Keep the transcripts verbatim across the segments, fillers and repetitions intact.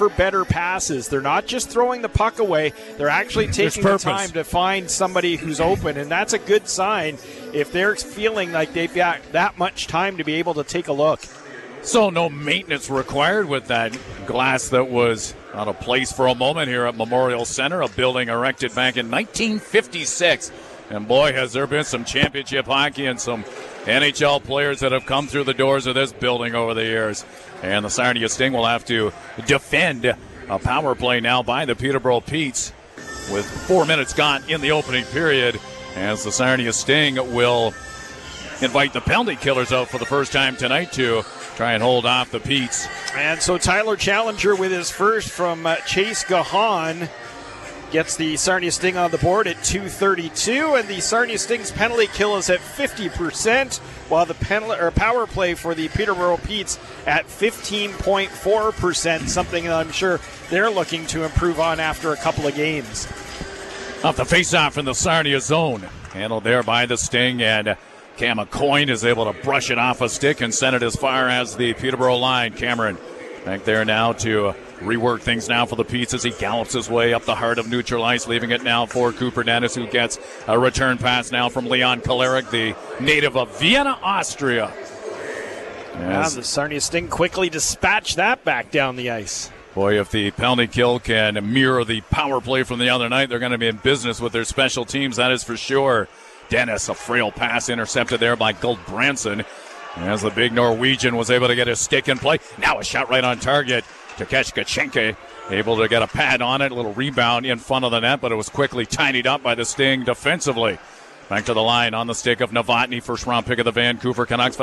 for better passes. They're not just throwing the puck away. They're actually taking the time to find somebody who's open, and that's a good sign if they're feeling like they've got that much time to be able to take a look. So no maintenance required with that glass that was out of place for a moment here at Memorial Center, a building erected back in nineteen fifty-six. And boy, has there been some championship hockey and some N H L players that have come through the doors of this building over the years. And the Sarnia Sting will have to defend a power play now by the Peterborough Petes with four minutes gone in the opening period, as the Sarnia Sting will invite the penalty killers out for the first time tonight to try and hold off the Petes. And so Tyler Challenger with his first from uh, Chase Gahan gets the Sarnia Sting on the board at two thirty-two, and the Sarnia Sting's penalty kill is at fifty percent, while the penalty or power play for the Peterborough Petes at fifteen point four percent, something that I'm sure they're looking to improve on after a couple of games. Off the face-off in the Sarnia zone, handled there by the Sting, and Cam McCoy is able to brush it off a stick and send it as far as the Peterborough line. Cameron back there now to rework things now for the Petes as he gallops his way up the heart of neutral ice, leaving it now for Cooper Dennis, who gets a return pass now from Leon Kolarek, the native of Vienna, Austria. Yeah, the Sarnia Sting quickly dispatched that back down the ice. Boy, if the penalty kill can mirror the power play from the other night, they're going to be in business with their special teams, that is for sure. Dennis, a frail pass intercepted there by Goldbranson, as the big Norwegian was able to get his stick in play. Now a shot right on target. Takesh Kachenke able to get a pad on it, a little rebound in front of the net, but it was quickly tidied up by the Sting defensively. Back to the line on the stick of Novotny, first round pick of the Vancouver Canucks.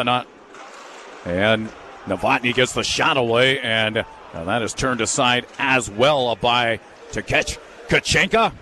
And Novotny gets the shot away, and uh, that is turned aside as well by Takesh Kachenka.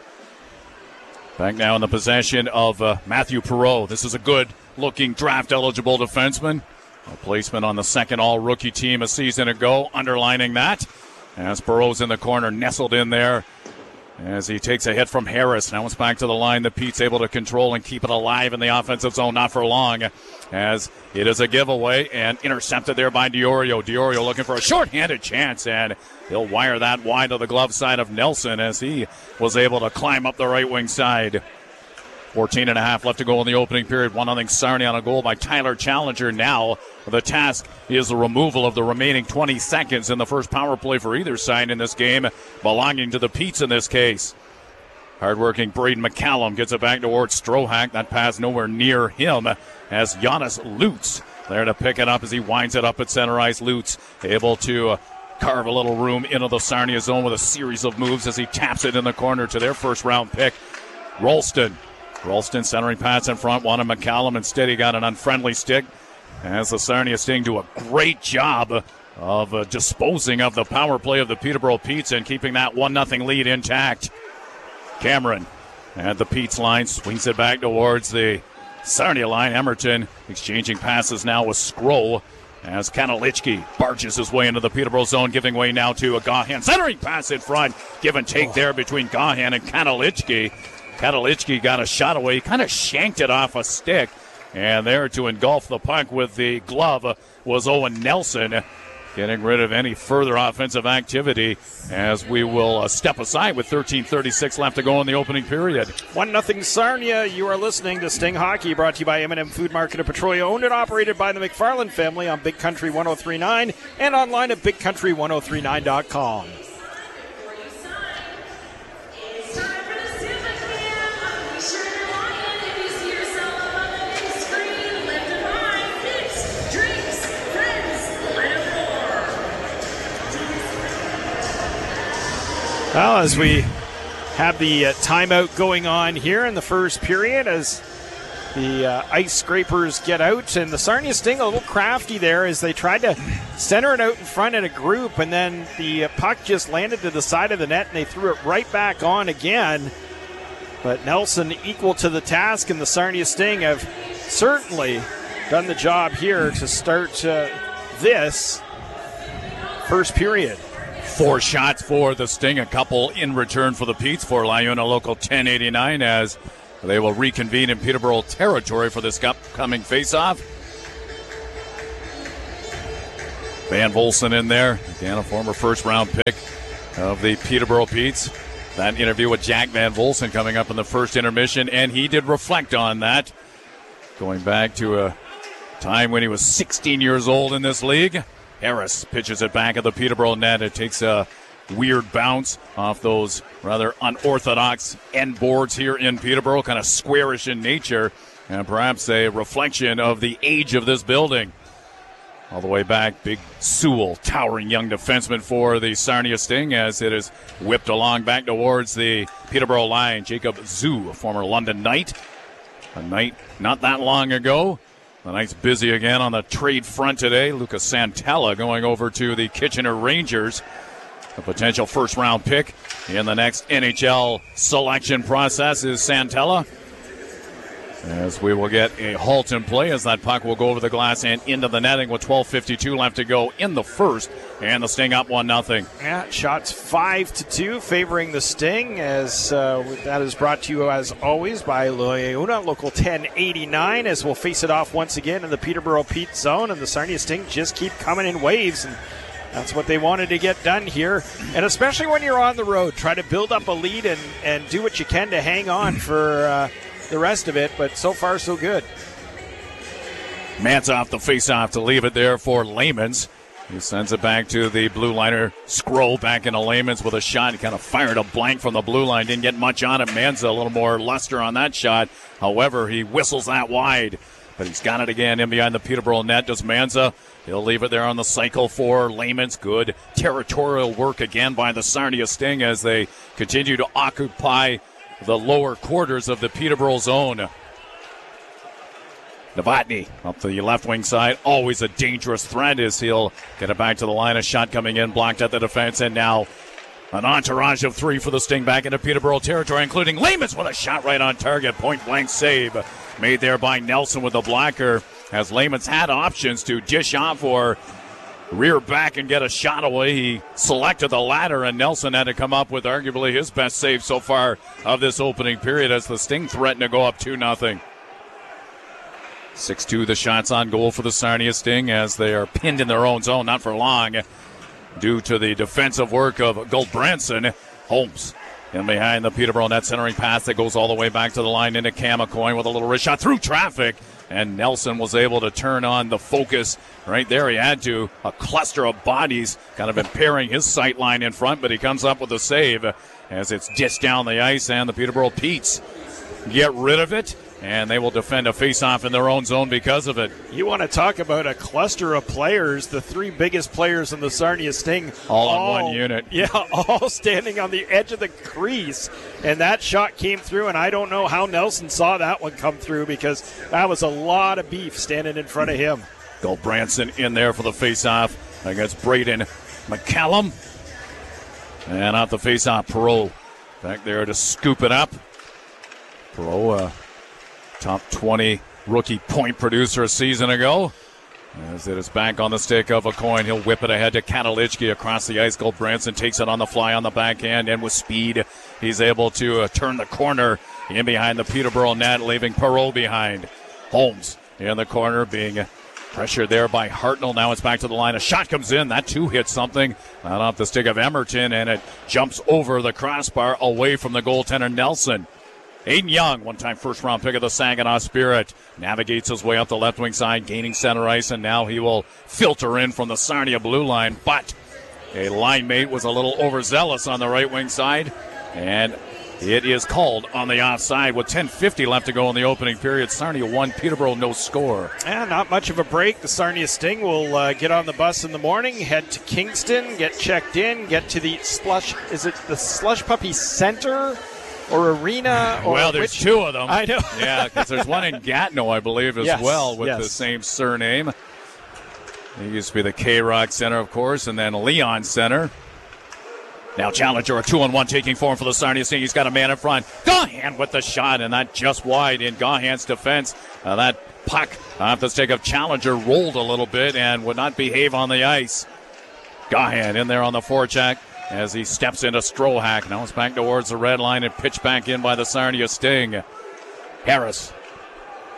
Back now in the possession of uh, Matthew Perreault. This is a good-looking draft-eligible defenseman. A placement on the second all-rookie team a season ago, underlining that. As Perreault's in the corner, nestled in there as he takes a hit from Harris. Now it's back to the line. The Pete's able to control and keep it alive in the offensive zone, not for long, as it is a giveaway and intercepted there by Diorio. Diorio looking for a short-handed chance, and he'll wire that wide to the glove side of Nelson as he was able to climb up the right wing side. fourteen and a half left to go in the opening period. one nothing Sarnia on a goal by Tyler Challenger. Now the task is the removal of the remaining twenty seconds in the first power play for either side in this game, belonging to the Petes in this case. Hardworking Braden McCallum gets it back towards Strohack. That pass nowhere near him as Jonas Lutz there to pick it up as he winds it up at center ice. Lutz able to uh, carve a little room into the Sarnia zone with a series of moves as he taps it in the corner to their first round pick, Rolston. Rolston centering pass in front, wanted McCallum. Instead, he got an unfriendly stick as the Sarnia Sting do a great job of uh, disposing of the power play of the Peterborough Petes and keeping that one nothing lead intact. Cameron at the Petes line swings it back towards the Sarnia line. Emerton exchanging passes now with Skroll as Kanalichki barges his way into the Peterborough zone, giving way now to a Gahan. Centering pass in front. Give and take oh. there between Gahan and Kanalichki. Kanalichki got a shot away. He kind of shanked it off a stick. And there to engulf the puck with the glove was Owen Nelson, getting rid of any further offensive activity as we will uh, step aside with thirteen thirty-six left to go in the opening period. one nothing Sarnia. You are listening to Sting Hockey, brought to you by M and M Food Market of Petrolia, owned and operated by the McFarland family on Big Country one oh three point nine and online at big country ten thirty-nine dot com. Well, as we have the uh, timeout going on here in the first period, as the uh, ice scrapers get out, and the Sarnia Sting a little crafty there as they tried to center it out in front in a group, and then the uh, puck just landed to the side of the net, and they threw it right back on again. But Nelson equal to the task, and the Sarnia Sting have certainly done the job here to start uh, this first period. Four shots for the Sting, a couple in return for the Petes for Liona Local ten eighty-nine as they will reconvene in Peterborough territory for this upcoming face-off. Van Volsen in there. Again, a former first-round pick of the Peterborough Petes. That interview with Jack Van Volsen coming up in the first intermission, and he did reflect on that. Going back to a time when he was sixteen years old in this league. Harris pitches it back at the Peterborough net. It takes a weird bounce off those rather unorthodox end boards here in Peterborough, kind of squarish in nature, and perhaps a reflection of the age of this building. All the way back, Big Sewell, towering young defenseman for the Sarnia Sting, as it is whipped along back towards the Peterborough line. Jacob Zoo, a former London Knight. A Knight not that long ago. The Knights busy again on the trade front today. Lucas Santella going over to the Kitchener Rangers. A potential first-round pick in the next N H L selection process is Santella. As we will get a halt in play as that puck will go over the glass and into the netting with twelve fifty-two left to go in the first. And the Sting up one nothing. Yeah, shots five to two favoring the Sting, as uh, that is brought to you as always by Loyola, local ten eighty-nine, as we'll face it off once again in the Peterborough Pete zone, and the Sarnia Sting just keep coming in waves, and that's what they wanted to get done here. And especially when you're on the road, try to build up a lead and, and do what you can to hang on for uh, the rest of it, but so far so good. Mance off the face-off to leave it there for Layman's. He sends it back to the blue liner. Scroll back into Layman's with a shot. He kind of fired a blank from the blue line. Didn't get much on it. Manza a little more luster on that shot. However, he whistles that wide. But he's got it again in behind the Peterborough net. Does Manza. He'll leave it there on the cycle for Layman's. Good territorial work again by the Sarnia Sting as they continue to occupy the lower quarters of the Peterborough zone. Novotny up the left wing side, always a dangerous threat as he'll get it back to the line. A shot coming in, blocked at the defense, and now an entourage of three for the Sting back into Peterborough territory, including Layman's with a shot right on target. Point blank save made there by Nelson with the blocker, as Layman's had options to dish off or rear back and get a shot away. He selected the latter, and Nelson had to come up with arguably his best save so far of this opening period as the Sting threatened to go up two nothing. six two the shots on goal for the Sarnia Sting as they are pinned in their own zone, not for long, due to the defensive work of Goldbranson. Holmes in behind the Peterborough net, centering pass that goes all the way back to the line into Camacoin with a little wrist shot through traffic, and Nelson was able to turn on the focus right there. He had to. A cluster of bodies kind of impairing his sight line in front, but he comes up with a save as it's dished down the ice, and the Peterborough Petes get rid of it, and they will defend a face-off in their own zone because of it. You want to talk about a cluster of players, the three biggest players in the Sarnia Sting. All, all in one unit. Yeah, all standing on the edge of the crease. And that shot came through, and I don't know how Nelson saw that one come through because that was a lot of beef standing in front of him. Goldbranson in there for the face-off against Braden McCallum. And off the face-off, Perreault back there to scoop it up. Perreault, uh, top twenty rookie point producer a season ago. As it is back on the stick of a coin, he'll whip it ahead to Katalichki across the ice. Goldbranson takes it on the fly on the backhand, and with speed, he's able to uh, turn the corner in behind the Peterborough net, leaving Perreault behind. Holmes in the corner being pressured there by Hartnell. Now it's back to the line. A shot comes in. That too hits something. Not off the stick of Emerton, and it jumps over the crossbar away from the goaltender Nelson. Aiden Young, one-time first-round pick of the Saginaw Spirit, navigates his way up the left wing side, gaining center ice, and now he will filter in from the Sarnia blue line. But a line mate was a little overzealous on the right wing side, and it is called on the offside with ten fifty left to go in the opening period. Sarnia one, Peterborough no score. And not much of a break. The Sarnia Sting will uh, get on the bus in the morning, head to Kingston, get checked in, get to the Slush, is it the Slush Puppy Center? Or arena, or well, there's which, two of them. I know. Yeah, because there's one in Gatineau, I believe, as yes, well, with yes. the same surname. It used to be the K-Rock Center, of course, and then Leon Center. Now Challenger, a two-on-one taking form for the Sarnia Sting. He's got a man in front. Gahan with the shot, and that just wide in Gahan's defense. Uh, that puck off the stick of Challenger rolled a little bit and would not behave on the ice. Gahan in there on the forecheck as he steps into Strohack. Now it's back towards the red line and pitched back in by the Sarnia Sting. Harris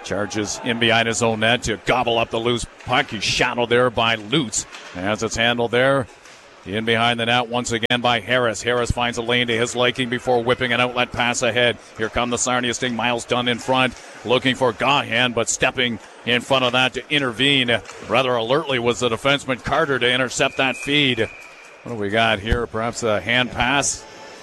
Charges in behind his own net to gobble up the loose puck. He's shadowed there by Lutz as it's handled there. In behind the net once again by Harris. Harris finds a lane to his liking before whipping an outlet pass ahead. Here come the Sarnia Sting. Miles Dunn in front, looking for Gahan, but stepping in front of that to intervene rather alertly was the defenseman Carter to intercept that feed. What do we got here? Perhaps a hand pass.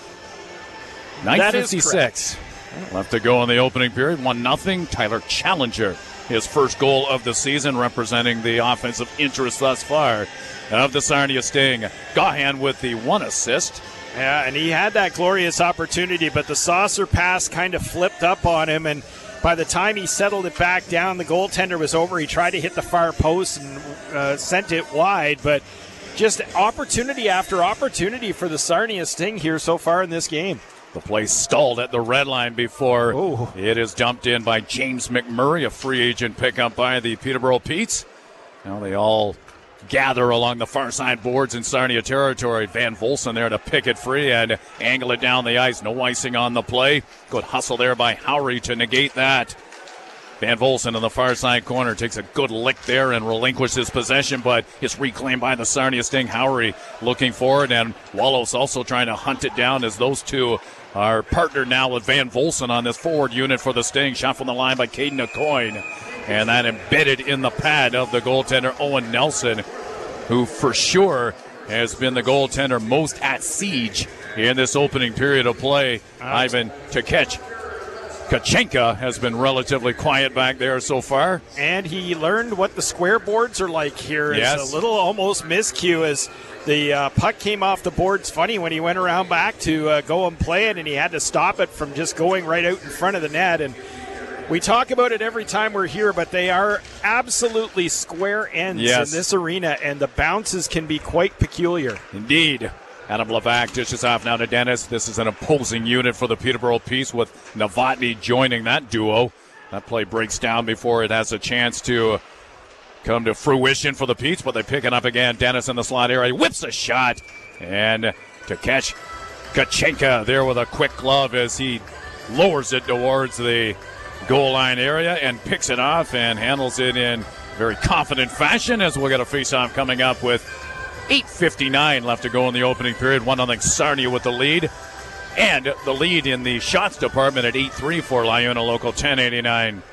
nine fifty-six left to go in the opening period. one nothing. Tyler Challenger, his first goal of the season, representing the offensive interest thus far of the Sarnia Sting. Gahan with the one assist. Yeah, and he had that glorious opportunity, but the saucer pass kind of flipped up on him, and by the time he settled it back down, the goaltender was over. He tried to hit the far post and uh, sent it wide, but just opportunity after opportunity for the Sarnia Sting here so far in this game. The play stalled at the red line before Ooh. It is dumped in by James McMurray, a free agent pickup by the Peterborough Petes. Now they all gather along the far side boards in Sarnia territory. Van Volson there to pick it free and angle it down the ice. No icing on the play. Good hustle there by Howry to negate that. Van Volson in the far side corner takes a good lick there and relinquishes possession, but it's reclaimed by the Sarnia Sting. Howry looking forward, and Wallows also trying to hunt it down as those two are partnered now with Van Volson on this forward unit for the Sting. Shot from the line by Caden Aucoin, and that embedded in the pad of the goaltender Owen Nelson, who for sure has been the goaltender most at siege in this opening period of play. Ivan to catch. Kachenka has been relatively quiet back there so far. And he learned what the square boards are like here. Yes. It's a little almost miscue as the uh, puck came off the boards. Funny when he went around back to uh, go and play it, and he had to stop it from just going right out in front of the net. And we talk about it every time we're here, but they are absolutely square ends yes. in this arena, and the bounces can be quite peculiar. Indeed. Adam Levac dishes off now to Dennis. This is an opposing unit for the Peterborough Petes with Novotny joining that duo. That play breaks down before it has a chance to come to fruition for the Petes, but they pick it up again. Dennis in the slot area whips a shot, and to catch Kachenka there with a quick glove as he lowers it towards the goal line area and picks it off and handles it in very confident fashion as we'll get a face-off coming up with eight fifty-nine left to go in the opening period. one nothing Sarnia with the lead. And the lead in the shots department at eight three for Liona Local ten eighty-nine.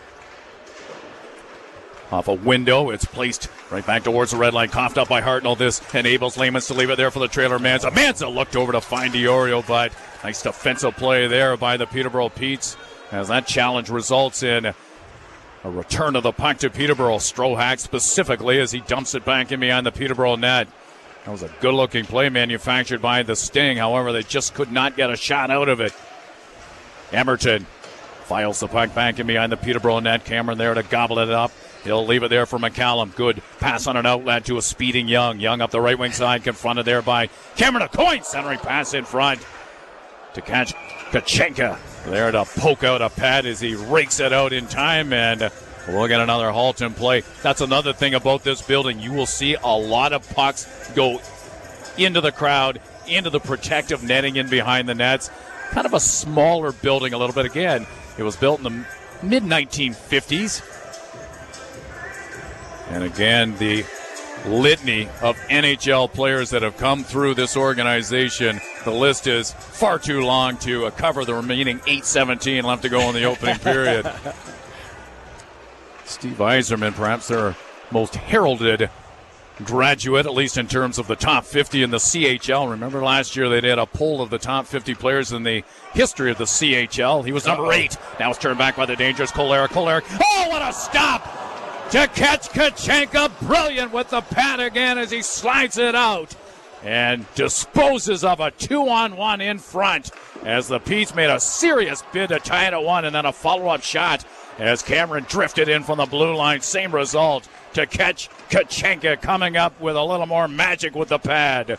Off a window, it's placed right back towards the red line. Coughed up by Hartnell. This enables Lamans to leave it there for the trailer. Manza. Manza looked over to find DiOrio, but nice defensive play there by the Peterborough Petes as that challenge results in a return of the puck to Peterborough. Strohack specifically as he dumps it back in behind the Peterborough net. That was a good-looking play manufactured by the Sting. However, they just could not get a shot out of it. Emerton files the puck back in behind the Peterborough net. Cameron there to gobble it up. He'll leave it there for McCallum. Good pass on an outlet to a speeding Young. Young up the right wing side, confronted there by Cameron Aucoin. Centering pass in front to catch Kachenka. There to poke out a pad as he rakes it out in time, and we'll get another halt in play. That's another thing about this building. You will see a lot of pucks go into the crowd, into the protective netting in behind the nets. Kind of a smaller building a little bit. Again, it was built in the mid nineteen fifties. And again, the litany of N H L players that have come through this organization. The list is far too long to uh, cover the remaining eight seventeen left to go in the opening period. Steve Yzerman, perhaps their most heralded graduate, at least in terms of the top fifty in the C H L. Remember last year they did a poll of the top fifty players in the history of the C H L. He was number Uh-oh. eight. Now it's turned back by the dangerous Kolarek. Kolarek. Oh, what a stop! To catch Kachenka. Brilliant with the pad again as he slides it out and disposes of a two-on-one in front as the Petes made a serious bid to tie it at one, and then a follow-up shot as Cameron drifted in from the blue line. Same result to catch Kachenka, coming up with a little more magic with the pad.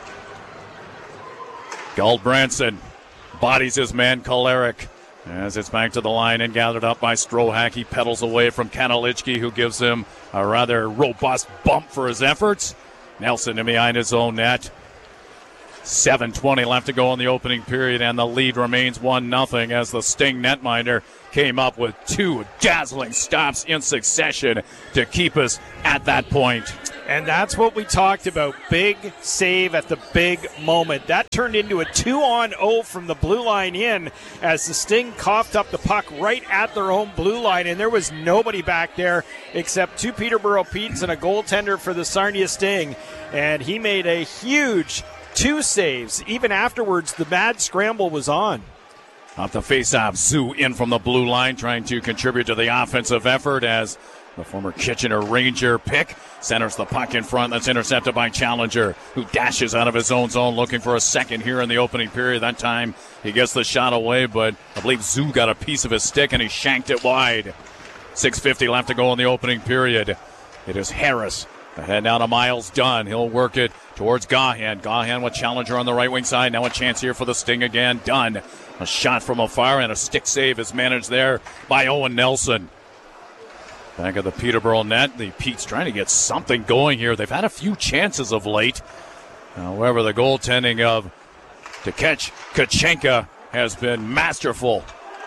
Goldbranson bodies his man Kolarek as it's back to the line and gathered up by Strohack. He pedals away from Kanalichki, who gives him a rather robust bump for his efforts. Nelson in behind his own net. seven twenty left to go in the opening period, and the lead remains one nothing as the Sting netminder came up with two dazzling stops in succession to keep us at that point. And that's what we talked about. Big save at the big moment. That turned into a two on oh from the blue line in as the Sting coughed up the puck right at their own blue line, and there was nobody back there except two Peterborough Petes and a goaltender for the Sarnia Sting. And he made a huge two saves. Even afterwards, the mad scramble was on. Off the face-off, Zoo in from the blue line, trying to contribute to the offensive effort as the former Kitchener Ranger pick centers the puck in front. That's intercepted by Challenger, who dashes out of his own zone looking for a second here in the opening period. That time he gets the shot away, but I believe Zoo got a piece of his stick and he shanked it wide. six fifty left to go in the opening period. It is Harris ahead now to Miles Dunn. He'll work it towards Gahan. Gahan with Challenger on the right wing side. Now a chance here for the Sting again. Dunn. A shot from afar and a stick save is managed there by Owen Nelson. Back of the Peterborough net. The Pete's trying to get something going here. They've had a few chances of late. However, the goaltending of to catch Kachenka has been masterful.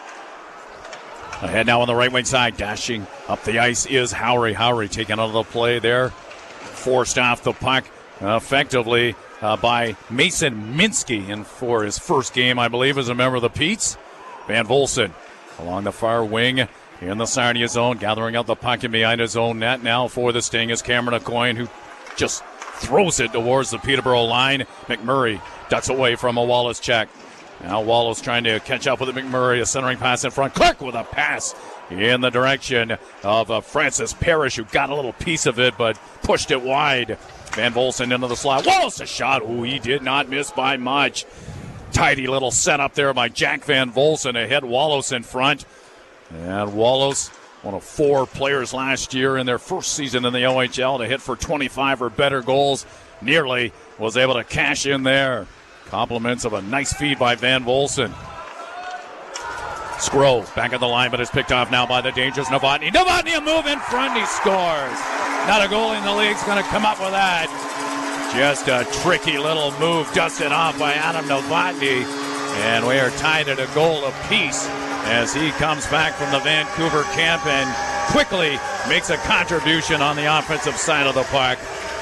Ahead now on the right wing side. Dashing up the ice is Howry. Howry taken out of the play there. Forced off the puck effectively uh, by Mason Minsky, and for his first game, I believe, as a member of the Petes. Van Volson along the far wing in the Sarnia zone, gathering up the puck in behind his own net. Now for the Sting is Cameron Aucoin, who just throws it towards the Peterborough line. McMurray ducks away from a Wallace check. Now Wallace trying to catch up with McMurray, a centering pass in front. Clark with a pass in the direction of uh, Francis Parrish, who got a little piece of it but pushed it wide. Van Volson into the slot. Wallace a shot. Ooh, he did not miss by much. Tidy little setup there by Jack Van Volson to hit Wallace in front. And Wallace, one of four players last year in their first season in the O H L to hit for twenty-five or better goals, nearly was able to cash in there. Compliments of a nice feed by Van Volson. Scrove back at the line, but is picked off now by the dangerous Novotny. Novotny, a move in front, he scores. Not a goalie in the league's going to come up with that. Just a tricky little move, dusted off by Adam Novotny. And we are tied at a goal apiece as he comes back from the Vancouver camp and quickly makes a contribution on the offensive side of the puck.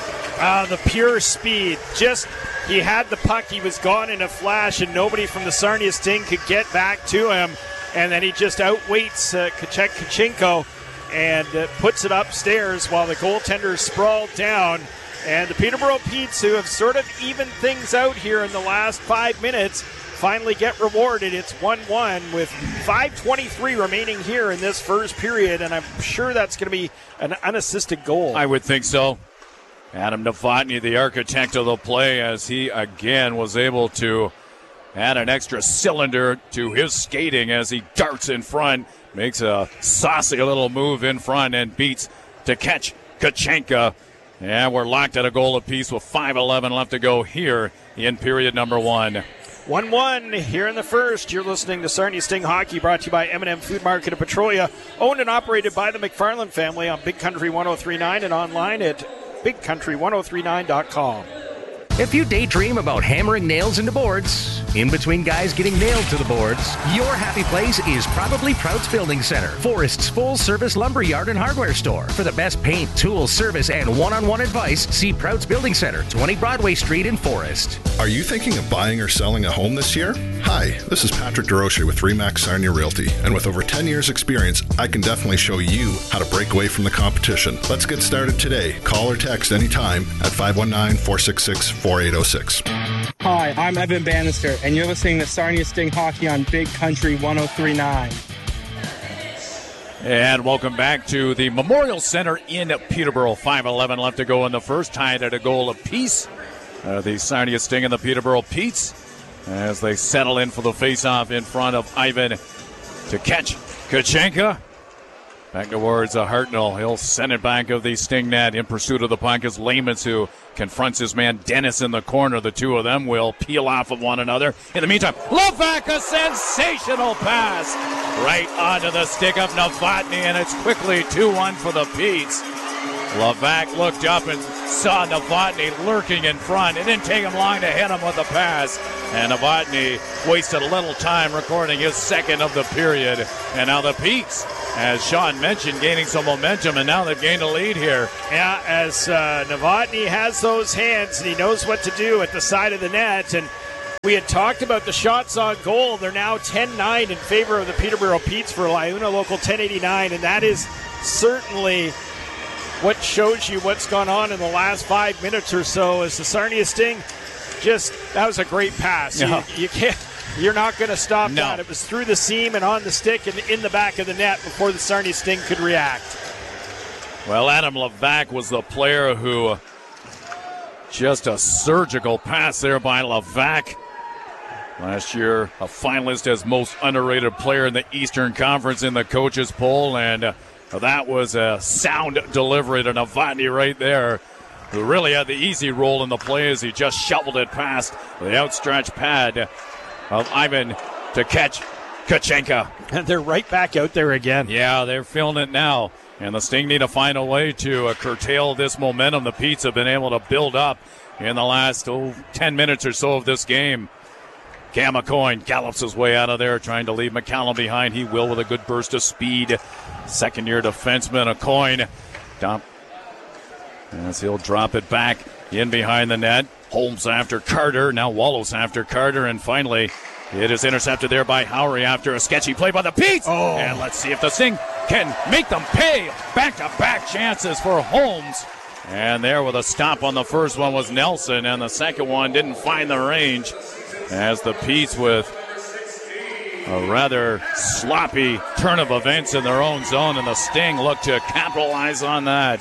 Uh, the pure speed. Just, he had the puck, he was gone in a flash, and nobody from the Sarnia Sting could get back to him. And then he just outweights uh, Kachek Kachenko and uh, puts it upstairs while the goaltender sprawled down. And the Peterborough Petes, who have sort of evened things out here in the last five minutes, finally get rewarded. It's one one with five twenty-three remaining here in this first period, and I'm sure that's going to be an unassisted goal. I would think so. Adam Novotny, the architect of the play, as he again was able to add an extra cylinder to his skating as he darts in front, makes a saucy little move in front and beats to catch Kachenka. And we're locked at a goal apiece with five eleven left to go here in period number one. one one here in the first. You're listening to Sarnia Sting Hockey, brought to you by M and M Food Market of Petrolia, owned and operated by the McFarland family on Big Country one oh three point nine and online at big country one oh three nine dot com. If you daydream about hammering nails into boards, in between guys getting nailed to the boards, your happy place is probably Prouts Building Center, Forest's full-service lumberyard and hardware store. For the best paint, tools, service, and one-on-one advice, see Prouts Building Center, twenty Broadway Street in Forest. Are you thinking of buying or selling a home this year? Hi, this is Patrick DeRoche with Remax Sarnia Realty, and with over ten years experience, I can definitely show you how to break away from the competition. Let's get started today. Call or text anytime at five one nine, four six six, four eight zero six. Hi, I'm Evan Bannister, and you're listening to Sarnia Sting Hockey on Big Country one oh three point nine. And welcome back to the Memorial Center in Peterborough. five eleven left to go in the first, tied at a goal apiece. Uh, the Sarnia Sting and the Peterborough Petes as they settle in for the face-off in front of Ivan to catch Kachenka. Back towards uh, Hartnell. He'll send it back of the Sting net in pursuit of the puck as Lamans, who confronts his man Dennis in the corner. The two of them will peel off of one another. In the meantime, Levac, a sensational pass right onto the stick of Novotny, and it's quickly two one for the Petes. Levac looked up and saw Novotny lurking in front. It didn't take him long to hit him with a pass. And Novotny wasted a little time recording his second of the period. And now the Peaks, as Sean mentioned, gaining some momentum, and now they've gained a lead here. Yeah, as uh, Novotny has those hands and he knows what to do at the side of the net. And we had talked about the shots on goal. They're now ten nine in favor of the Peterborough Petes for Liuna Local ten eighty-nine. And that is certainly what shows you what's gone on in the last five minutes or so as the Sarnia Sting just, that was a great pass. Yeah. You, you can't, you're not going to stop no. that. It was through the seam and on the stick and in the back of the net before the Sarnia Sting could react. Well, Adam Levac was the player who, just a surgical pass there by Levac. Last year, a finalist as most underrated player in the Eastern Conference in the coaches poll, and uh, that was a sound delivery to Novotny right there, who really had the easy role in the play as he just shoveled it past the outstretched pad of Ivan to catch Kachenka. And they're right back out there again. Yeah, they're feeling it now. And the Sting need to find a way to uh, curtail this momentum the Petes have been able to build up in the last oh, ten minutes or so of this game. Cam McCoy gallops his way out of there, trying to leave McCallum behind. He will with a good burst of speed. Second-year defenseman, a coin. Dump. As he'll drop it back in behind the net. Holmes after Carter. Now Wallows after Carter. And finally, it is intercepted there by Howry after a sketchy play by the Petes. Oh. And let's see if the Sting can make them pay. Back-to-back chances for Holmes. And there with a stop on the first one was Nelson. And the second one didn't find the range. As the Petes with a rather sloppy turn of events in their own zone, and the Sting look to capitalize on that.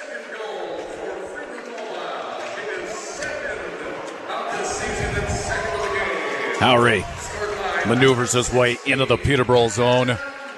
Howry maneuvers his way into the Peterborough zone.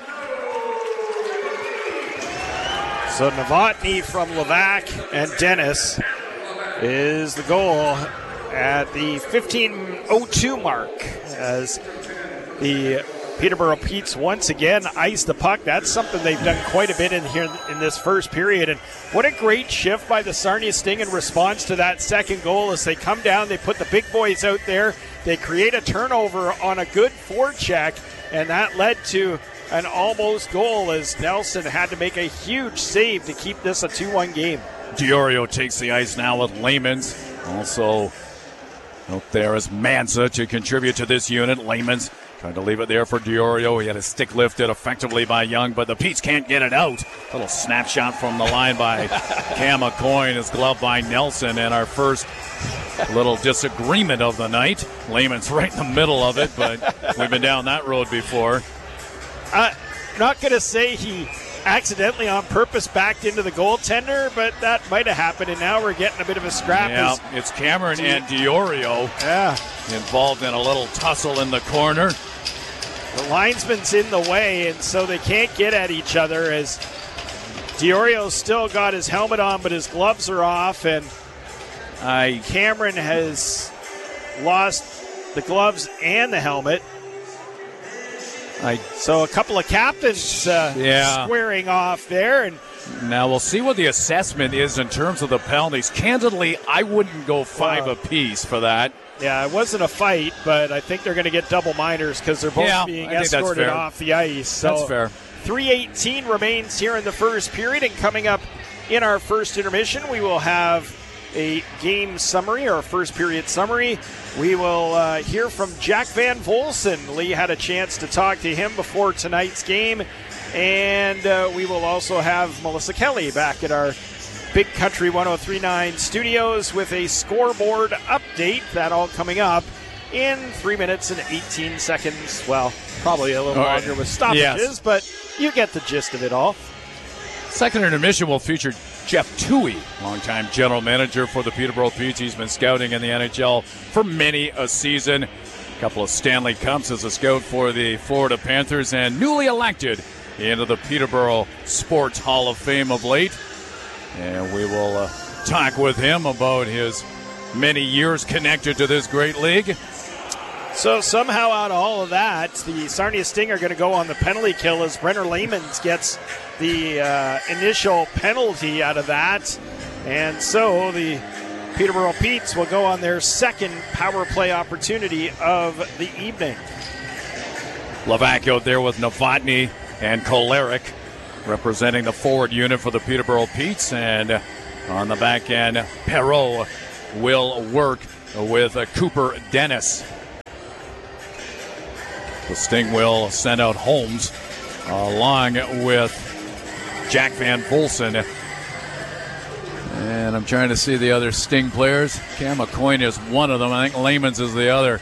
So Novotny from Levac and Dennis is the goal at the fifteen oh two mark as the Peterborough Petes once again ice the puck. That's something they've done quite a bit in here in this first period. And what a great shift by the Sarnia Sting in response to that second goal as they come down, they put the big boys out there, they create a turnover on a good forecheck, and that led to an almost goal as Nelson had to make a huge save to keep this a two one game. Diorio takes the ice now with Lamans. Also out there is Mansa to contribute to this unit. Lamans trying to leave it there for Diorio. He had a stick lifted effectively by Young, but the Petes can't get it out. A little snapshot from the line by Cam McCoy, is gloved by Nelson, and our first little disagreement of the night. Lamans right in the middle of it, but we've been down that road before. I'm not going to say he accidentally on purpose backed into the goaltender, but that might have happened, and now we're getting a bit of a scrap. Yeah, it's Cameron and Diorio yeah. involved in a little tussle in the corner. The linesman's in the way, and so they can't get at each other as Diorio's still got his helmet on, but his gloves are off, and I Cameron has lost the gloves and the helmet. I, so a couple of captains uh, yeah. squaring off there. And now we'll see what the assessment is in terms of the penalties. Candidly, I wouldn't go five uh, apiece for that. Yeah, it wasn't a fight, but I think they're going to get double minors because they're both yeah, being I escorted off the ice. So that's fair. three eighteen remains here in the first period, and coming up in our first intermission, we will have a game summary, or a first period summary. We will uh, hear from Jack Van Volsen. Lee had a chance to talk to him before tonight's game, and uh, we will also have Melissa Kelly back at our Big Country one oh three point nine studios with a scoreboard update. That all coming up in three minutes and eighteen seconds. Well, probably a little all longer right. with stoppages, yes. but you get the gist of it all. Second intermission will feature Jeff Toohey, longtime general manager for the Peterborough Petes. He's been scouting in the N H L for many a season. A couple of Stanley Cups as a scout for the Florida Panthers, and newly elected into the Peterborough Sports Hall of Fame of late. And we will uh, talk with him about his many years connected to this great league. So somehow out of all of that, the Sarnia Sting are going to go on the penalty kill as Brenner Lamons gets the uh, initial penalty out of that. And so the Peterborough Petes will go on their second power play opportunity of the evening. Levac out there with Novotny and Kolarek representing the forward unit for the Peterborough Petes. And on the back end, Perreault will work with uh, Cooper Dennis. The Sting will send out Holmes along with Jack Van Volson. And I'm trying to see the other Sting players. Cam McCoy is one of them. I think Lamons is the other.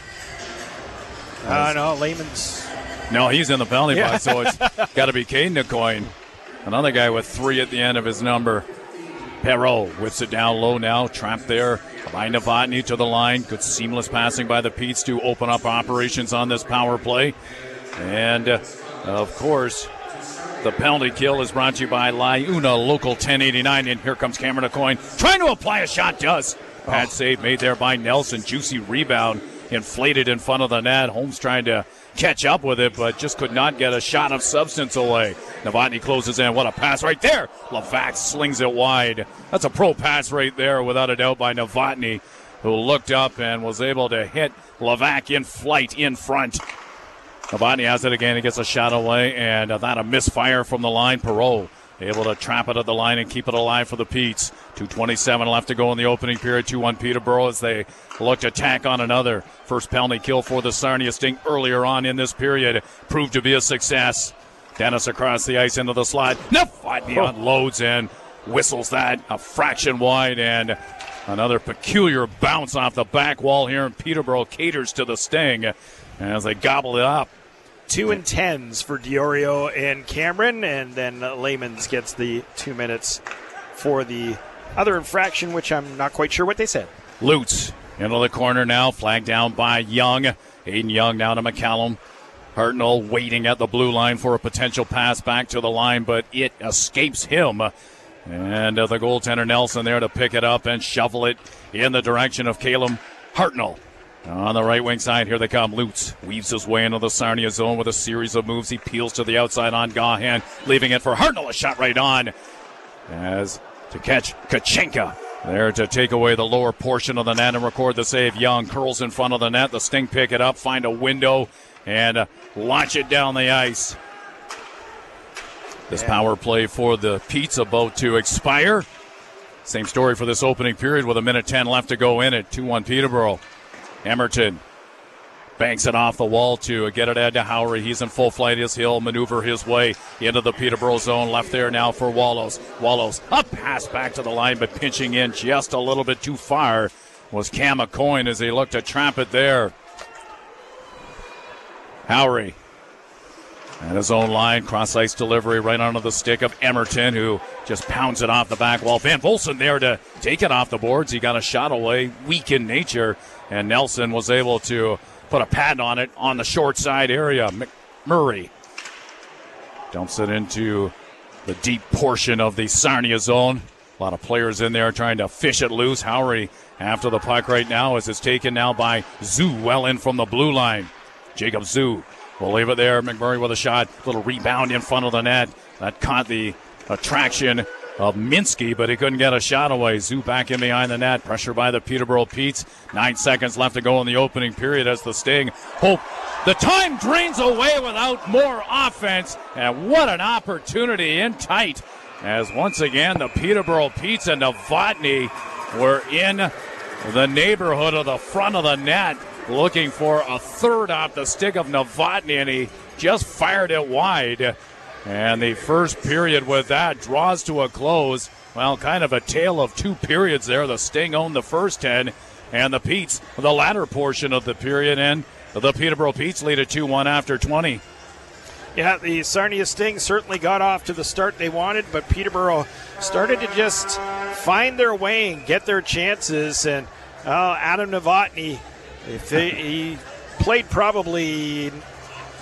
Uh, no, Lamons. No, he's in the penalty Yeah. box, so it's got to be Caden McCoy. Another guy with three at the end of his number. Perreault whips it down low now, trapped there by Novotny to the line. Good seamless passing by the Petes to open up operations on this power play. And, uh, of course, the penalty kill is brought to you by Liuna Local ten eighty-nine. And here comes Cameron Aucoin trying to apply a shot. Does. Pad oh. save made there by Nelson. Juicy rebound. Inflated in front of the net. Holmes trying to catch up with it, but just could not get a shot of substance away. Novotny closes in. What a pass right there. Levac slings it wide. That's a pro pass right there, without a doubt, by Novotny, who looked up and was able to hit Levac in flight in front. Novotny has it again. He gets a shot away, and uh, that a misfire from the line. Perreault able to trap it at the line and keep it alive for the Petes. two twenty-seven left to go in the opening period. two one Peterborough as they look to tack on another. First penalty kill for the Sarnia Sting earlier on in this period proved to be a success. Dennis across the ice into the slot. Novotny oh. unloads and whistles that a fraction wide, and another peculiar bounce off the back wall here, and Peterborough caters to the Sting as they gobble it up. Two and tens for Diorio and Cameron, and then Lamons gets the two minutes for the other infraction, which I'm not quite sure what they said. Lutz into the corner now, flagged down by Young. Aiden Young now to McCallum. Hartnell waiting at the blue line for a potential pass back to the line, but it escapes him. And uh, the goaltender Nelson there to pick it up and shovel it in the direction of Caleb Hartnell. On the right wing side, here they come. Lutz weaves his way into the Sarnia zone with a series of moves. He peels to the outside on Gahan, leaving it for Hartnell. A shot right on. As to catch Kachenka there to take away the lower portion of the net and record the save. Young curls in front of the net. The Sting pick it up, find a window, and uh, launch it down the ice. This yeah. power play for the Petes about to expire. Same story for this opening period with a minute ten left to go in it. two one Peterborough. Emerton banks it off the wall to get it out to Howry. He's in full flight as he'll maneuver his way into the Peterborough zone. Left there now for Wallows. Wallows, a pass back to the line, but pinching in just a little bit too far was Cam McCoy as he looked to trap it there. Howry and his own line, cross-ice delivery right onto the stick of Emerton, who just pounds it off the back wall. Van Volson there to take it off the boards. He got a shot away, weak in nature, and Nelson was able to put a pad on it on the short side area. McMurray dumps it into the deep portion of the Sarnia zone. A lot of players in there trying to fish it loose. Howry after the puck right now as it's taken now by Zhu well in from the blue line. Jacob Zhu will leave it there. McMurray with a shot. Little rebound in front of the net. That caught the attraction of Minsky, but he couldn't get a shot away. Zhu back in behind the net. Pressure by the Peterborough Petes. Nine seconds left to go in the opening period as the Sting hope the time drains away without more offense. And what an opportunity in tight, as once again the Peterborough Petes and Novotny were in the neighborhood of the front of the net, looking for a third off the stick of Novotny, and he just fired it wide. And the first period with that draws to a close. Well, kind of a tale of two periods there. The Sting owned the first ten, and the Petes the latter portion of the period, and the Peterborough Petes lead at two one after twenty. Yeah, the Sarnia Sting certainly got off to the start they wanted, but Peterborough started to just find their way and get their chances. And uh, Adam Novotny, if they, he played probably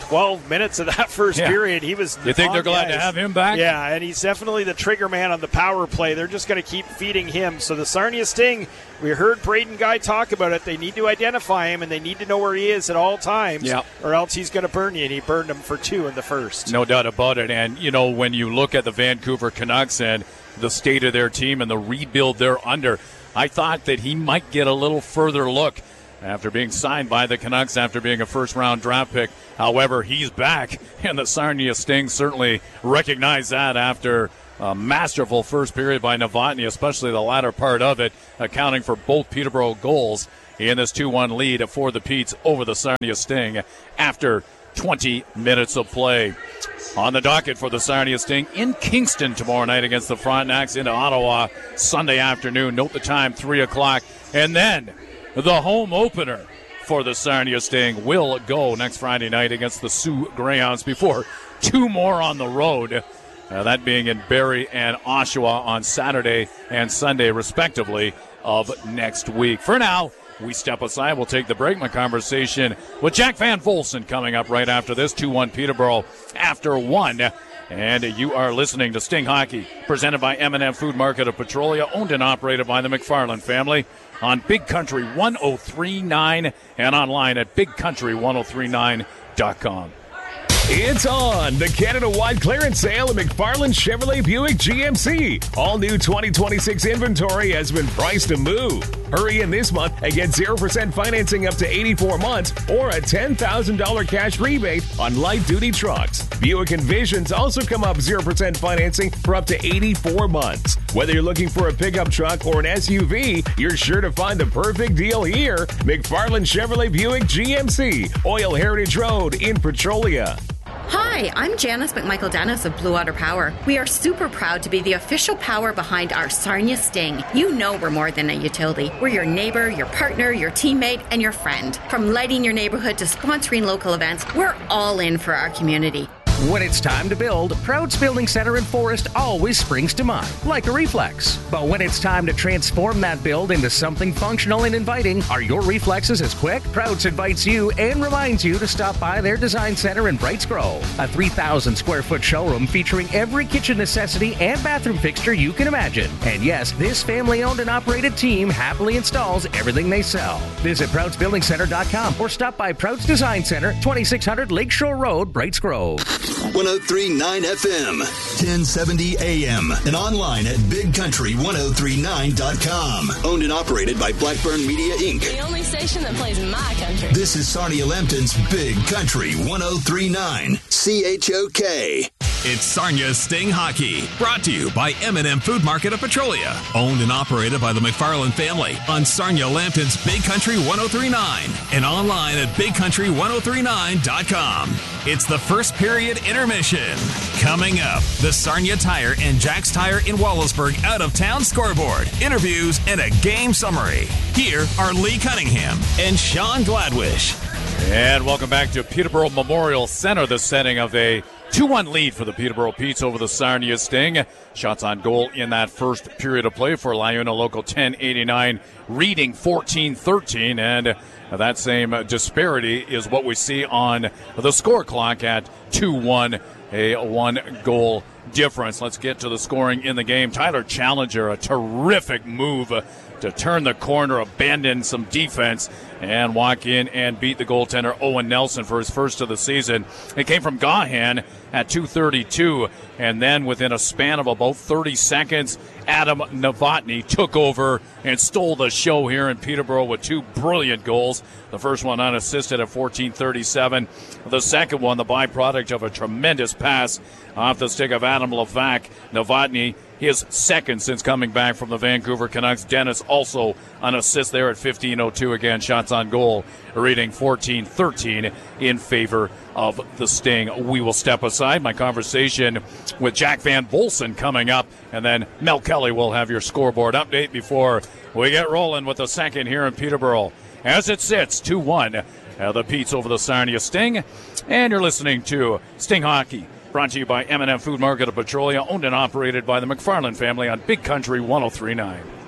twelve minutes of that first Yeah. period. He was. You think on they're the glad to ice. have him back? Yeah, and he's definitely the trigger man on the power play. They're just going to keep feeding him. So the Sarnia Sting, we heard Braden Guy talk about it. They need to identify him, and they need to know where he is at all times, Yeah. or else he's going to burn you. And he burned him for two in the first. No doubt about it. And, you know, when you look at the Vancouver Canucks and the state of their team and the rebuild they're under, I thought that he might get a little further look after being signed by the Canucks, after being a first-round draft pick. However, he's back, and the Sarnia Sting certainly recognized that after a masterful first period by Novotny, especially the latter part of it, accounting for both Peterborough goals in this two one lead for the Petes over the Sarnia Sting after twenty minutes of play. On the docket for the Sarnia Sting in Kingston tomorrow night against the Frontenacs, into Ottawa Sunday afternoon. Note the time, three o'clock. And then the home opener for the Sarnia Sting will go next Friday night against the Sioux Greyhounds before two more on the road. Uh, that being in Barrie and Oshawa on Saturday and Sunday, respectively, of next week. For now, we step aside. We'll take the break. My conversation with Jack Van Volsen coming up right after this. two one Peterborough after one. And you are listening to Sting Hockey, presented by M and M Food Market of Petrolia, owned and operated by the McFarland family, on Big Country one oh three point nine and online at big country ten thirty-nine dot com. It's on! The Canada-wide clearance sale at McFarland Chevrolet Buick G M C. All new twenty twenty-six inventory has been priced to move. Hurry in this month and get zero percent financing up to eighty-four months or a ten thousand dollars cash rebate on light-duty trucks. Buick Envisions also come up zero percent financing for up to eighty-four months. Whether you're looking for a pickup truck or an S U V, you're sure to find the perfect deal here. McFarland Chevrolet Buick G M C, Oil Heritage Road in Petrolia. Hi, I'm Janice McMichael Dennis of Blue Water Power. We are super proud to be the official power behind our Sarnia Sting. You know we're more than a utility. We're your neighbor, your partner, your teammate, and your friend. From lighting your neighborhood to sponsoring local events, we're all in for our community. When it's time to build, Prouts Building Center in Forest always springs to mind, like a reflex. But when it's time to transform that build into something functional and inviting, are your reflexes as quick? Prouts invites you and reminds you to stop by their design center in Brights Grove, a three thousand square foot showroom featuring every kitchen necessity and bathroom fixture you can imagine. And yes, this family-owned and operated team happily installs everything they sell. Visit prouts building center dot com or stop by Prouts Design Center, twenty-six hundred Lakeshore Road, Brights Grove. one oh three point nine F M, ten seventy A M, and online at big country ten thirty-nine dot com. Owned and operated by Blackburn Media, Incorporated. The only station that plays my country. This is Sarnia Lambton's Big Country ten thirty-nine, C H O K. It's Sarnia Sting Hockey, brought to you by M and M Food Market of Petrolia, owned and operated by the McFarland family on Sarnia Lambton's Big Country ten thirty-nine and online at big country ten thirty-nine dot com. It's the first period intermission. Coming up, the Sarnia Tire and Jack's Tire in Wallaceburg out-of-town scoreboard, interviews, and a game summary. Here are Lee Cunningham and Sean Gladwish. And welcome back to Peterborough Memorial Center, the setting of a two one lead for the Peterborough Petes over the Sarnia Sting. Shots on goal in that first period of play for Liona Local ten eighty-nine, reading fourteen thirteen, and that same disparity is what we see on the score clock at two one, a one-goal difference. Let's get to the scoring in the game. Tyler Challenger, a terrific move to turn the corner, abandon some defense, and walk in and beat the goaltender Owen Nelson for his first of the season. It came from Gahan at two thirty-two, and then within a span of about thirty seconds, Adam Novotny took over and stole the show here in Peterborough with two brilliant goals. The first one unassisted at fourteen thirty-seven. The second one, the byproduct of a tremendous pass off the stick of Adam Levac. Novotny, his second since coming back from the Vancouver Canucks. Dennis also an assist there at fifteen oh two. Again, shots on goal, reading fourteen thirteen in favor of the Sting. We will step aside. My conversation with Jack Van Volsen coming up, and then Mel Kelly will have your scoreboard update before we get rolling with the second here in Peterborough. As it sits, two one, uh, the Petes over the Sarnia Sting. And you're listening to Sting Hockey, brought to you by M and M Food Market of Petrolia, owned and operated by the McFarland family on Big Country ten thirty-nine.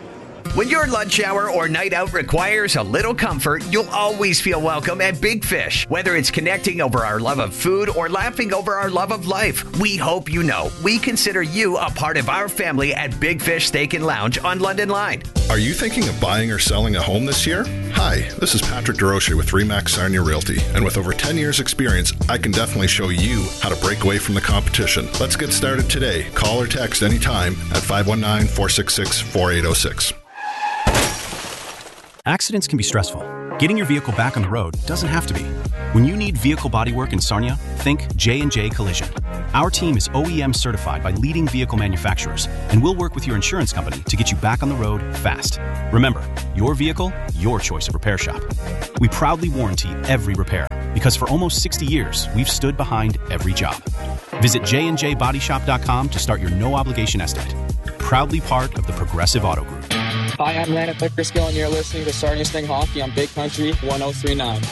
When your lunch hour or night out requires a little comfort, you'll always feel welcome at Big Fish. Whether it's connecting over our love of food or laughing over our love of life, we hope you know we consider you a part of our family at Big Fish Steak and Lounge on London Line. Are you thinking of buying or selling a home this year? Hi, this is Patrick DeRoche with Remax Sarnia Realty, and with over ten years experience, I can definitely show you how to break away from the competition. Let's get started today. Call or text anytime at five one nine, four six six, four eight zero six. Accidents can be stressful. Getting your vehicle back on the road doesn't have to be. When you need vehicle bodywork in Sarnia, think J and J Collision. Our team is O E M certified by leading vehicle manufacturers, and we'll work with your insurance company to get you back on the road fast. Remember, your vehicle, your choice of repair shop. We proudly warranty every repair because for almost sixty years, we've stood behind every job. Visit j and j body shop dot com to start your no-obligation estimate. Proudly part of the Progressive Auto Group. Hi, I'm Landon Pickersgill, and you're listening to Sarnia Sting Hockey on Big Country one oh three point nine.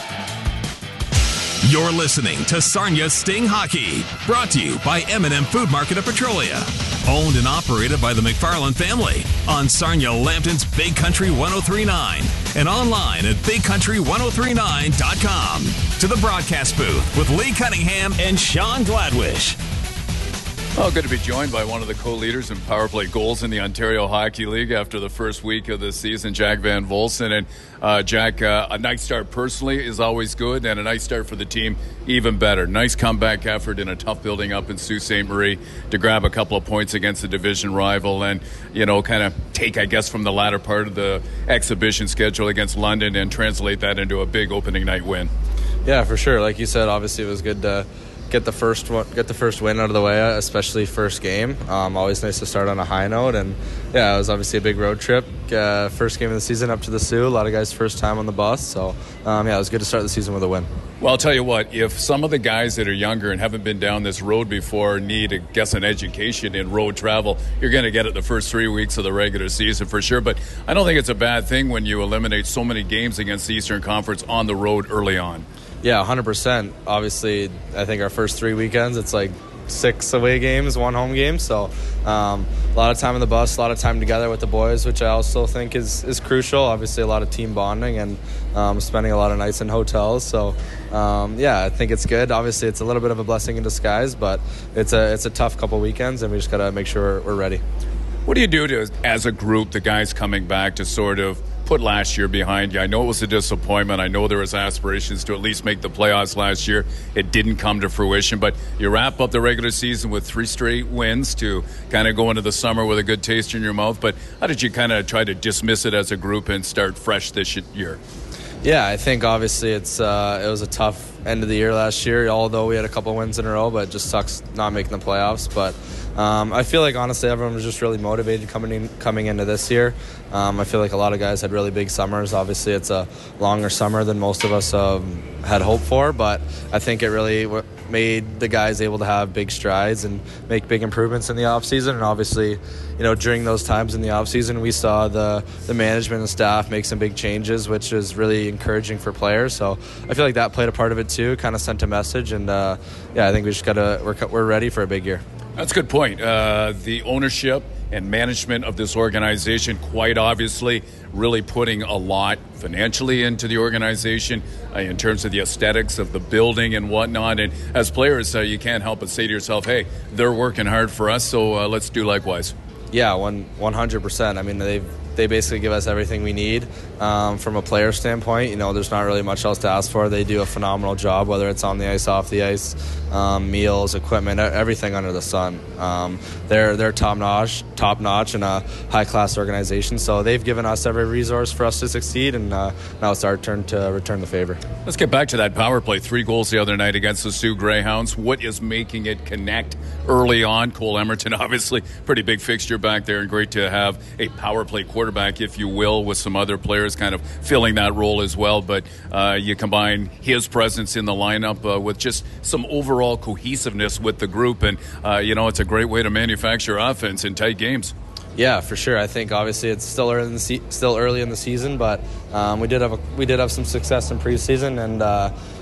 You're listening to Sarnia Sting Hockey, brought to you by M and M Food Market of Petrolia. Owned and operated by the McFarland family on Sarnia Lambton's Big Country one oh three point nine and online at big country one oh three nine dot com. To the broadcast booth with Lee Cunningham and Sean Gladwish. Oh, good to be joined by one of the co-leaders in power play goals in the Ontario Hockey League after the first week of the season, Jack Van Volsen. And uh, Jack, uh, a nice start personally is always good, and a nice start for the team even better. Nice comeback effort in a tough building up in Sault Ste. Marie to grab a couple of points against the division rival and, you know, kind of take, I guess, from the latter part of the exhibition schedule against London and translate that into a big opening night win. Yeah, for sure. Like you said, obviously it was good to get the first one, get the first win out of the way, especially first game. Um, always nice to start on a high note, and yeah, it was obviously a big road trip. Uh, first game of the season up to the Soo. A lot of guys' first time on the bus, so um, yeah, it was good to start the season with a win. Well, I'll tell you what, if some of the guys that are younger and haven't been down this road before need, I guess, an education in road travel, you're going to get it the first three weeks of the regular season for sure. But I don't think it's a bad thing when you eliminate so many games against the Eastern Conference on the road early on. Yeah, one hundred percent. Obviously, I think our first three weekends, it's like six away games, one home game. So um, a lot of time on the bus, a lot of time together with the boys, which I also think is, is crucial. Obviously, a lot of team bonding and um, spending a lot of nights in hotels. So, um, yeah, I think it's good. Obviously, it's a little bit of a blessing in disguise, but it's a it's a tough couple weekends, and we just got to make sure we're, we're ready. What do you do to, as a group, the guys coming back to sort of put last year behind you? I know it was a disappointment. I know there was aspirations to at least make the playoffs last year. It didn't come to fruition, but you wrap up the regular season with three straight wins to kind of go into the summer with a good taste in your mouth. But how did you kind of try to dismiss it as a group and start fresh this year? Yeah, I think obviously it's uh, it was a tough end of the year last year, although we had a couple wins in a row, but it just sucks not making the playoffs. But um, I feel like, honestly, everyone was just really motivated coming in, coming into this year. Um, I feel like a lot of guys had really big summers. Obviously, it's a longer summer than most of us um, had hoped for, but I think it really w- made the guys able to have big strides and make big improvements in the offseason. And obviously, you know, during those times in the offseason, we saw the, the management and staff make some big changes, which is really encouraging for players. So I feel like that played a part of it too, kind of sent a message. And uh, yeah, I think we just got to, we're, we're ready for a big year. That's a good point. Uh, the ownership and management of this organization, quite obviously, really putting a lot financially into the organization uh, in terms of the aesthetics of the building and whatnot. And as players, uh, you can't help but say to yourself, hey, they're working hard for us, so uh, let's do likewise. Yeah, one, one hundred percent. I mean, they've they basically give us everything we need um, from a player standpoint. You know, there's not really much else to ask for. They do a phenomenal job, whether it's on the ice, off the ice, um, meals, equipment, everything under the sun. Um, they're they're top notch, top notch, and a high class organization. So they've given us every resource for us to succeed, and uh, now it's our turn to return the favor. Let's get back to that power play. Three goals the other night against the Sioux Greyhounds. What is making it connect early on? Cole Emerton, obviously, pretty big fixture back there, and great to have a power play quarterback, if you will, with some other players kind of filling that role as well. But uh, you combine his presence in the lineup uh, with just some overall cohesiveness with the group, and uh, you know, it's a great way to manufacture offense in tight games. Yeah, for sure. I think obviously it's still early in the se- still early in the season, but um, we did have a, we did have some success in preseason, and uh,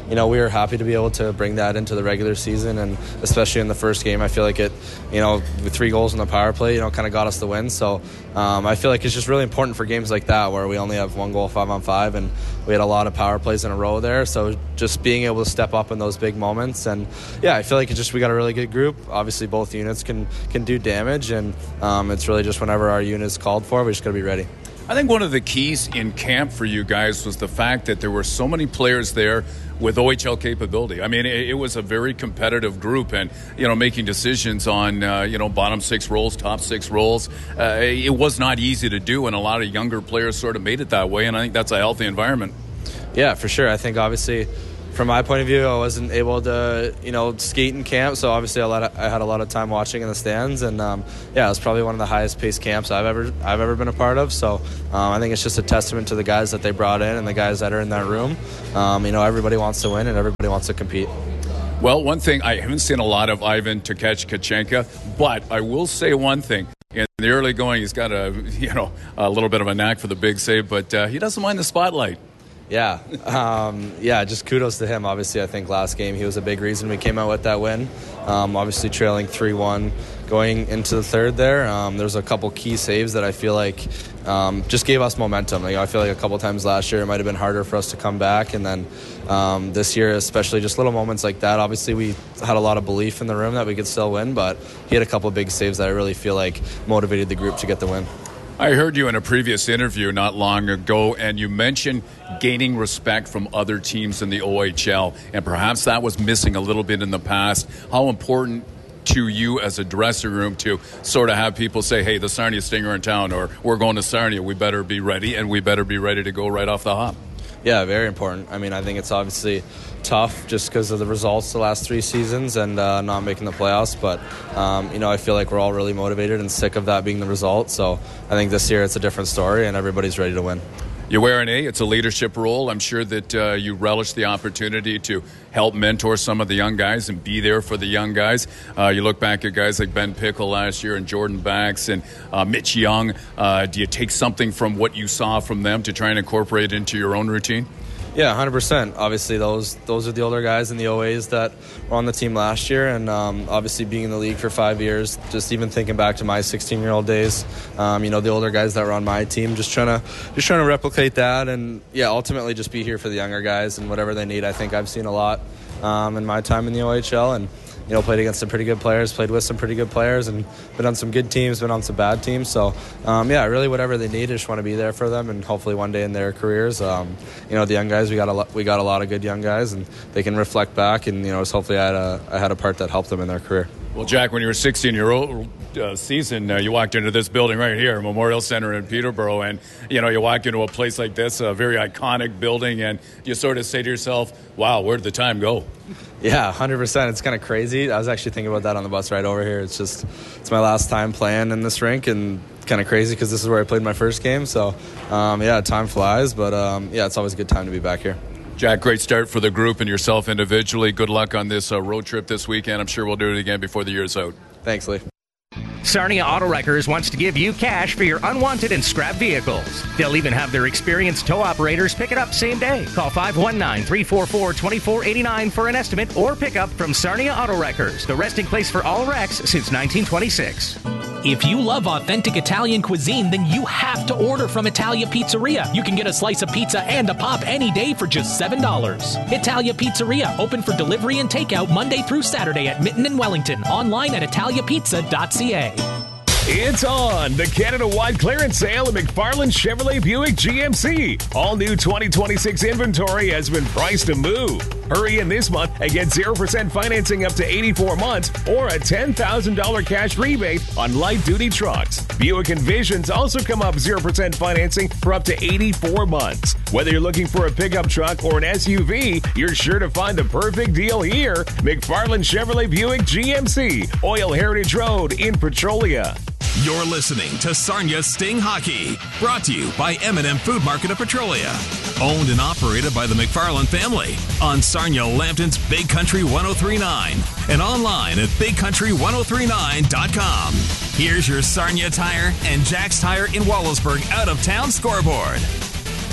you know, we were happy to be able to bring that into the regular season, and especially in the first game, I feel like it, you know, with three goals in the power play, you know, kind of got us the win. So um, I feel like it's just really important for games like that where we only have one goal five on five, and we had a lot of power plays in a row there. So just being able to step up in those big moments, and yeah, I feel like it's just we got a really good group. Obviously, both units can can do damage, and um, it's really just whenever our unit is called for, we just got to be ready. I think one of the keys in camp for you guys was the fact that there were so many players there with O H L capability. I mean, it, it was a very competitive group, and, you know, making decisions on, uh, you know, bottom six roles, top six roles, uh, it was not easy to do, and a lot of younger players sort of made it that way, and I think that's a healthy environment. Yeah, for sure. I think, obviously, from my point of view, I wasn't able to, you know, skate in camp, so obviously a lot of, I had a lot of time watching in the stands, and um, yeah, it was probably one of the highest paced camps I've ever I've ever been a part of. So um, I think it's just a testament to the guys that they brought in and the guys that are in that room. Um, you know, everybody wants to win and everybody wants to compete. Well, one thing, I haven't seen a lot of Ivan Tkachuk, but I will say one thing. In the early going, he's got a, you know, a little bit of a knack for the big save, but uh, he doesn't mind the spotlight. Yeah, um, yeah, just kudos to him. Obviously, I think last game he was a big reason we came out with that win. Um, obviously, trailing three one going into the third there. Um, there's a couple key saves that I feel like um, just gave us momentum. Like, I feel like a couple times last year it might have been harder for us to come back, and then um, this year, especially just little moments like that. Obviously, we had a lot of belief in the room that we could still win, but he had a couple big saves that I really feel like motivated the group to get the win. I heard you in a previous interview not long ago, and you mentioned gaining respect from other teams in the O H L, and perhaps that was missing a little bit in the past. How important to you as a dressing room to sort of have people say, hey, the Sarnia Sting are in town, or we're going to Sarnia, we better be ready, and we better be ready to go right off the hop? Yeah, very important. I mean, I think it's obviously tough just because of the results the last three seasons and uh, not making the playoffs. But, um, you know, I feel like we're all really motivated and sick of that being the result. So I think this year it's a different story and everybody's ready to win. You wear an A. It's a leadership role. I'm sure that uh, you relish the opportunity to help mentor some of the young guys and be there for the young guys. Uh, you look back at guys like Ben Pickle last year and Jordan Bax and uh, Mitch Young. Uh, do you take something from what you saw from them to try and incorporate it into your own routine? Yeah, one hundred percent. Obviously, those those are the older guys in the O As that were on the team last year, and um, obviously being in the league for five years, just even thinking back to my sixteen-year-old days, um, you know, the older guys that were on my team, just trying to just trying to replicate that, and yeah, ultimately just be here for the younger guys and whatever they need. I think I've seen a lot um, in my time in the O H L, and you know, played against some pretty good players, played with some pretty good players, and been on some good teams, been on some bad teams. So, um, yeah, really whatever they need, I just want to be there for them, and hopefully one day in their careers, um, you know, the young guys, we got a lot, we got a lot of good young guys, and they can reflect back, and you know, hopefully I had a I had a part that helped them in their career. Well, Jack, when you were sixteen-year-old uh, season, uh, you walked into this building right here, Memorial Center in Peterborough, and, you know, you walk into a place like this, a very iconic building, and you sort of say to yourself, wow, where did the time go? Yeah, one hundred percent. It's kind of crazy. I was actually thinking about that on the bus ride over here. It's just, it's my last time playing in this rink, and it's kind of crazy because this is where I played my first game. So, um, yeah, time flies, but, um, yeah, it's always a good time to be back here. Jack, great start for the group and yourself individually. Good luck on this uh, road trip this weekend. I'm sure we'll do it again before the year's out. Thanks, Lee. Sarnia Auto Wreckers wants to give you cash for your unwanted and scrap vehicles. They'll even have their experienced tow operators pick it up same day. Call five one nine, three four four, two four eight nine for an estimate or pick up from Sarnia Auto Wreckers, the resting place for all wrecks since nineteen twenty-six. If you love authentic Italian cuisine, then you have to order from Italia Pizzeria. You can get a slice of pizza and a pop any day for just seven dollars. Italia Pizzeria, open for delivery and takeout Monday through Saturday at Mitten and Wellington. Online at italia pizza dot c a. It's on! The Canada-wide clearance sale at McFarland Chevrolet Buick G M C. All new twenty twenty-six inventory has been priced to move. Hurry in this month and get zero percent financing up to eighty-four months or a ten thousand dollars cash rebate on light-duty trucks. Buick Envisions also come up zero percent financing for up to eighty-four months. Whether you're looking for a pickup truck or an S U V, you're sure to find the perfect deal here. McFarland Chevrolet Buick G M C, Oil Heritage Road in Petrolia. You're listening to Sarnia Sting Hockey, brought to you by M and M Food Market of Petrolia. Owned and operated by the McFarland family on Sarnia Lambton's Big Country ten thirty-nine and online at big country ten thirty-nine dot com. Here's your Sarnia Tire and Jack's Tire in Wallaceburg out-of-town scoreboard.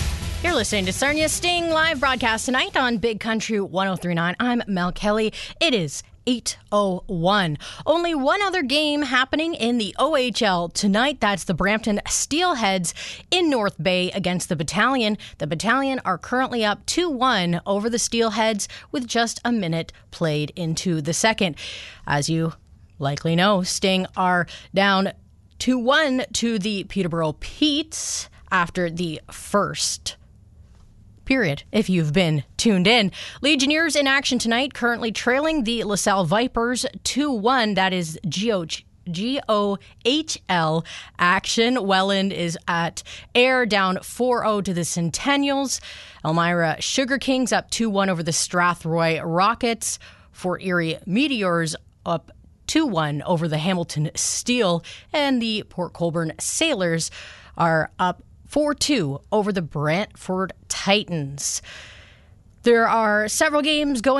You're listening to Sarnia Sting live broadcast tonight on Big Country ten thirty-nine. I'm Mel Kelly. It is eight oh one. Only one other game happening in the O H L tonight. That's the Brampton Steelheads in North Bay against the Battalion. The Battalion are currently up two one over the Steelheads with just a minute played into the second. As you likely know, Sting are down two one to the Peterborough Petes after the first period, if you've been tuned in. Legionnaires in action tonight, currently trailing the LaSalle Vipers two one. That is G O H L action. Welland is at Ayr down four oh to the Centennials. Elmira Sugar Kings up two one over the Strathroy Rockets. Fort Erie Meteors up two one over the Hamilton Steel. And the Port Colborne Sailors are up four two over the Brantford Titans. There are several games going